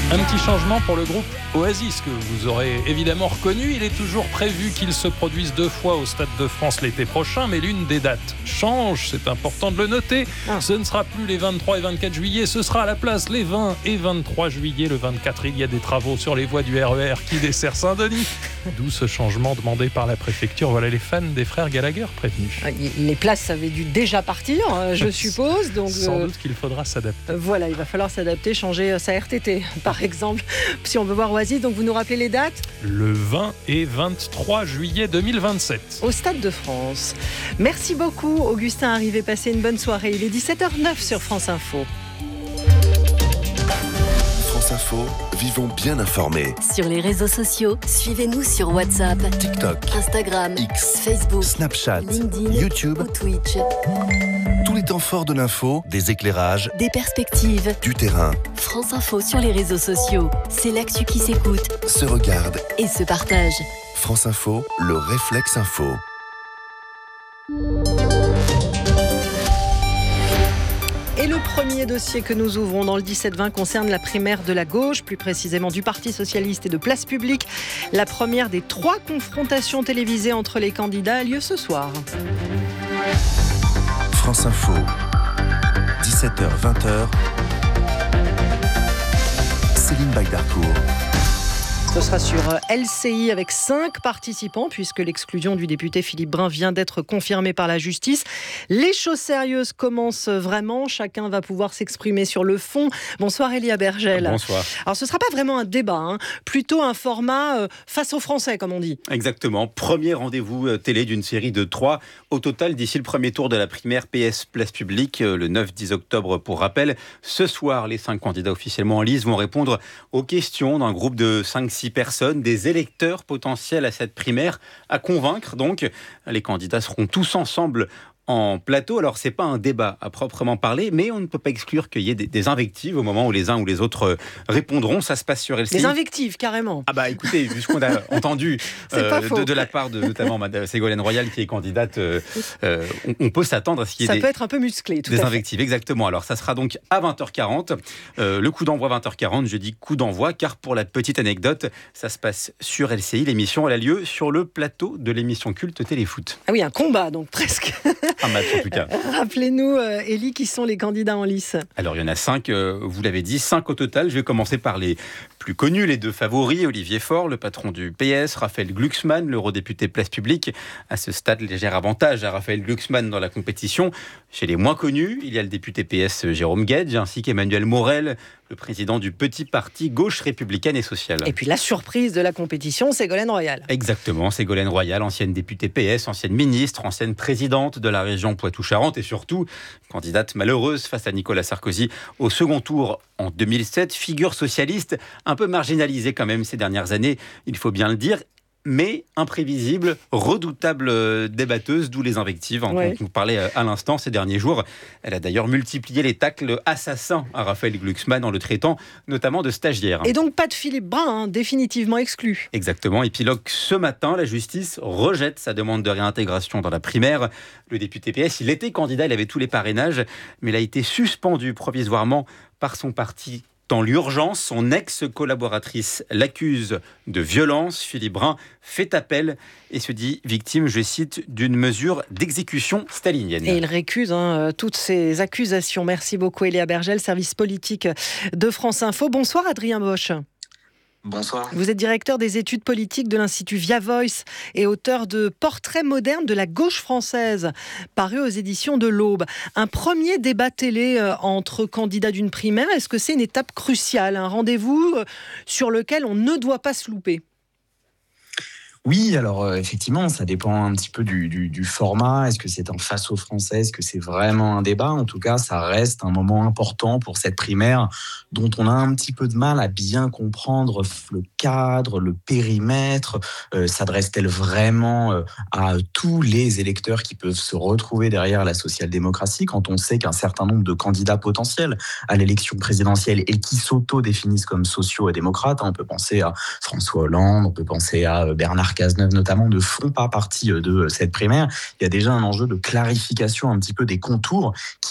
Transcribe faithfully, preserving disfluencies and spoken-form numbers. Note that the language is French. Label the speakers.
Speaker 1: Un petit changement pour le groupe Oasis que vous aurez évidemment reconnu. Il est toujours prévu qu'il se produise deux fois au Stade de France l'été prochain, mais l'une des dates change, c'est important de le noter. Ah. Ce ne sera plus les vingt-trois et vingt-quatre juillet, ce sera à la place les vingt et vingt-trois juillet. Le vingt-quatre, il y a des travaux sur les voies du R E R qui dessert Saint-Denis. D'où ce changement demandé par la préfecture. Voilà les fans des frères Gallagher prévenus.
Speaker 2: Les places avaient dû déjà partir, je suppose. Donc,
Speaker 1: Sans doute qu'il faudra s'adapter.
Speaker 2: Voilà, il va falloir s'adapter, changer sa R T T, par exemple, si on veut voir Oasis. Donc vous nous rappelez les dates ?
Speaker 1: Le vingt et vingt-trois juillet deux mille vingt-sept.
Speaker 2: Au Stade de France. Merci beaucoup, Augustin Arrivé. Passez une bonne soirée. Il est dix-sept heures neuf sur France Info.
Speaker 3: France Info, vivons bien informés.
Speaker 4: Sur les réseaux sociaux, suivez-nous sur WhatsApp,
Speaker 3: TikTok,
Speaker 4: Instagram,
Speaker 3: X,
Speaker 4: Facebook,
Speaker 3: Snapchat,
Speaker 4: LinkedIn,
Speaker 3: YouTube
Speaker 4: ou Twitch.
Speaker 3: Tous les temps forts de l'info, des éclairages,
Speaker 4: des perspectives,
Speaker 3: du terrain.
Speaker 4: France Info sur les réseaux sociaux. C'est l'actu qui s'écoute,
Speaker 3: se regarde
Speaker 4: et se partage.
Speaker 3: France Info, le réflexe info.
Speaker 2: Et le premier dossier que nous ouvrons dans le dix-sept vingt concerne la primaire de la gauche, plus précisément du Parti Socialiste et de Place Publique. La première des trois confrontations télévisées entre les candidats a lieu ce soir.
Speaker 3: France Info, dix-sept heures vingt. Céline Bagdarcourt.
Speaker 2: Ce sera sur L C I avec cinq participants, puisque l'exclusion du député Philippe Brun vient d'être confirmée par la justice. Les choses sérieuses commencent vraiment. Chacun va pouvoir s'exprimer sur le fond. Bonsoir Elia Bergel.
Speaker 5: Bonsoir.
Speaker 2: Alors ce ne sera pas vraiment un débat, hein. Plutôt un format euh, face aux Français, comme on dit.
Speaker 5: Exactement. Premier rendez-vous euh, télé d'une série de trois. Au total, d'ici le premier tour de la primaire P S Place Publique, euh, le neuf dix octobre pour rappel. Ce soir, les cinq candidats officiellement en lice vont répondre aux questions d'un groupe de cinq six personnes, des électeurs potentiels à cette primaire à convaincre. Donc, les candidats seront tous ensemble en plateau. Alors, c'est pas un débat à proprement parler, mais on ne peut pas exclure qu'il y ait des, des invectives au moment où les uns ou les autres répondront. Ça se passe sur L C I.
Speaker 2: Des invectives, carrément.
Speaker 5: Ah bah écoutez, vu ce qu'on a entendu euh, de, de la part de notamment Madame Ségolène Royal, qui est candidate, euh, euh, on, on peut s'attendre à ce qu'il y ait
Speaker 2: ça
Speaker 5: des,
Speaker 2: peut être un peu musclé, tout
Speaker 5: des
Speaker 2: à fait.
Speaker 5: invectives. Exactement. Alors, ça sera donc à vingt heures quarante. Euh, le coup d'envoi vingt heures quarante. Je dis coup d'envoi car pour la petite anecdote, ça se passe sur L C I. L'émission, elle a lieu sur le plateau de l'émission culte Téléfoot.
Speaker 2: Ah oui, un combat, donc presque.
Speaker 5: Un match en tout cas.
Speaker 2: Rappelez-nous, euh, Élie, qui sont les candidats en lice.
Speaker 5: Alors, il y en a cinq, euh, vous l'avez dit, cinq au total. Je vais commencer par les plus connus, les deux favoris. Olivier Faure, le patron du P S, Raphaël Glucksmann, l'eurodéputé Place Publique. À ce stade, léger avantage à Raphaël Glucksmann dans la compétition. Chez les moins connus, il y a le député P S Jérôme Guedj, ainsi qu'Emmanuel Morel, le président du petit parti Gauche républicaine et sociale.
Speaker 2: Et puis la surprise de la compétition, Ségolène Royal.
Speaker 5: Exactement, Ségolène Royal, ancienne députée P S, ancienne ministre, ancienne présidente de la région Poitou-Charentes et surtout candidate malheureuse face à Nicolas Sarkozy au second tour en deux mille sept. Figure socialiste un peu marginalisée quand même ces dernières années, il faut bien le dire. Mais imprévisible, redoutable débatteuse, d'où les invectives dont ouais. on vous parlait à l'instant ces derniers jours. Elle a d'ailleurs multiplié les tacles assassins à Raphaël Glucksmann en le traitant notamment de stagiaire.
Speaker 2: Et donc pas de Philippe Brun, hein, définitivement exclu.
Speaker 5: Exactement. Et puis donc, ce matin, la justice rejette sa demande de réintégration dans la primaire. Le député P S, il était candidat, il avait tous les parrainages, mais il a été suspendu provisoirement par son parti. Dans l'urgence, son ex-collaboratrice l'accuse de violence. Philippe Brun fait appel et se dit victime, je cite, d'une mesure d'exécution stalinienne.
Speaker 2: Et il récuse hein, toutes ces accusations. Merci beaucoup Elia Bergel, service politique de France Info. Bonsoir Adrien Bosch.
Speaker 6: Bonsoir.
Speaker 2: Vous êtes directeur des études politiques de l'Institut Via Voice et auteur de Portrait moderne de la gauche française, paru aux éditions de l'Aube. Un premier débat télé euh, entre candidats d'une primaire, est-ce que c'est une étape cruciale, un rendez-vous euh, sur lequel on ne doit pas se louper ?
Speaker 6: Oui, alors euh, effectivement, ça dépend un petit peu du, du, du format. Est-ce que c'est un face aux Français ? Est-ce que c'est vraiment un débat ? En tout cas, ça reste un moment important pour cette primaire dont on a un petit peu de mal à bien comprendre le cadre, le périmètre. Euh, s'adresse-t-elle vraiment euh, à tous les électeurs qui peuvent se retrouver derrière la social-démocratie quand on sait qu'un certain nombre de candidats potentiels à l'élection présidentielle et qui s'auto-définissent comme sociaux et démocrates, on peut penser à François Hollande, on peut penser à Bernard Cazeneuve notamment, ne font pas partie de cette primaire. Il y a déjà un enjeu de clarification un petit peu des contours qui